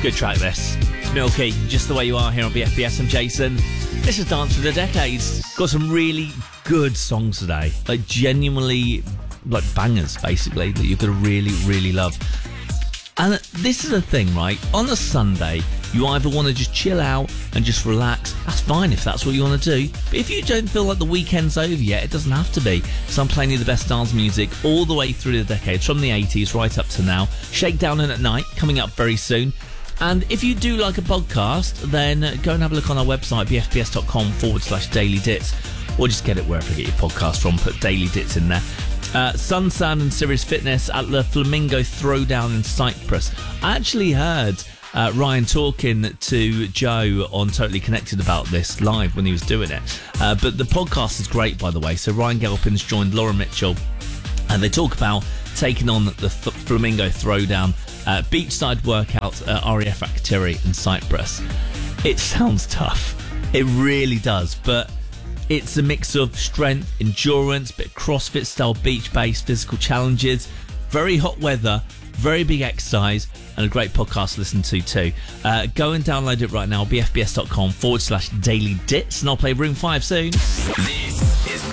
Good track, this. Milky, Just the Way You Are here on BFBS. I'm Jason. This is Dance for the Decades. Got some really good songs today. Like, genuinely, like, bangers, basically, that you're going to really, really love. And this is the thing, right? On a Sunday, you either want to just chill out and just relax. That's fine if that's what you want to do. But if you don't feel like the weekend's over yet, it doesn't have to be. So I'm playing you the best dance music all the way through the decades, from the 80s right up to now. Shakedown and At Night, coming up very soon. And if you do like a podcast, then go and have a look on our website, bfbs.com/Daily Dits, or just get it wherever you get your podcast from. Put Daily Dits in there. Sun and Serious Fitness at the Flamingo Throwdown in Cyprus. I actually heard Ryan talking to Joe on Totally Connected about this live when he was doing it. But the podcast is great, by the way. So Ryan Gelpin's joined Laura Mitchell, and they talk about taking on the Flamingo Throwdown beachside workout at RAF Akrotiri in Cyprus. It sounds tough. It really does, but it's a mix of strength, endurance, bit of CrossFit style beach-based physical challenges, very hot weather, very big exercise, and a great podcast to listen to too. Go and download it right now, bfbs.com/Daily Dits, and I'll play Room 5 soon. This is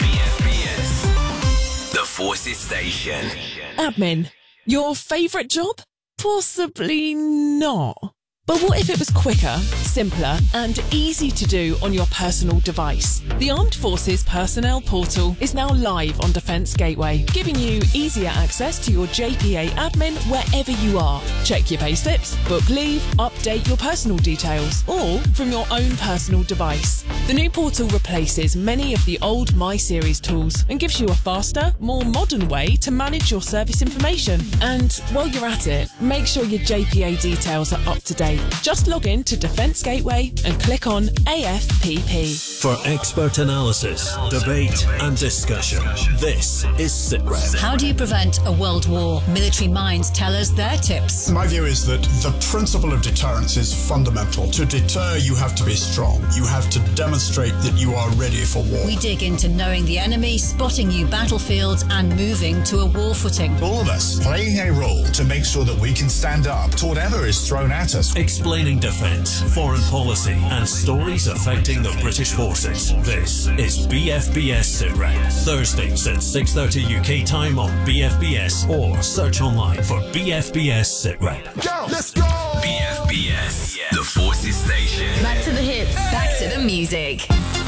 BFBS, the Forces Station. Admin, your favourite job? Possibly not. But what if it was quicker, simpler, and easy to do on your personal device? The Armed Forces Personnel Portal is now live on Defence Gateway, giving you easier access to your JPA admin wherever you are. Check your payslips, book leave, update your personal details, all from your own personal device. The new portal replaces many of the old My Series tools and gives you a faster, more modern way to manage your service information. And while you're at it, make sure your JPA details are up to date. Just log in to Defence Gateway and click on AFPP. For expert analysis, debate and discussion, this is SITREP. How do you prevent a world war? Military Minds tell us their tips. My view is that the principle of deterrence is fundamental. To deter, you have to be strong. You have to demonstrate that you are ready for war. We dig into knowing the enemy, spotting new battlefields, and moving to a war footing. All of us playing a role to make sure that we can stand up to whatever is thrown at us. Explaining defence, foreign policy, and stories affecting the British forces. This is BFBS SITREP. Thursdays at 6:30 UK time on BFBS, or search online for BFBS SITREP. Go, let's go! BFBS, the Forces Station. Back to the hits, back to the music.